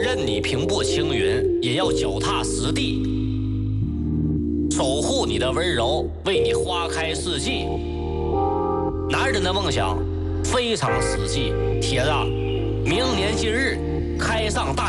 任你平步青云，也要脚踏实地，守护你的温柔，为你花开四季。男人的梦想非常实际，铁子，明年今日开上大